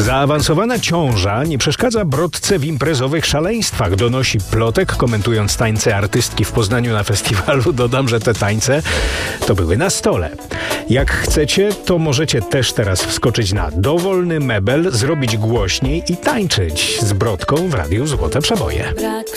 Zaawansowana ciąża nie przeszkadza Brodce w imprezowych szaleństwach, donosi Plotek, komentując tańce artystki w Poznaniu na festiwalu. Dodam, że te tańce to były na stole. Jak chcecie, to możecie też teraz wskoczyć na dowolny mebel, zrobić głośniej i tańczyć z Brodką w Radiu Złote Przeboje.